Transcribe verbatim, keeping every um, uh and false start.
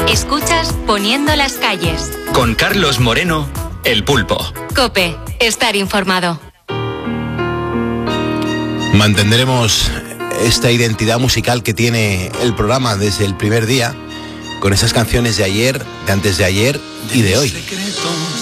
Escuchas Poniendo las calles. Con Carlos Moreno, El Pulpo. COPE, estar informado. Mantendremos esta identidad musical que tiene el programa desde el primer día, con esas canciones de ayer, de antes de ayer y de hoy.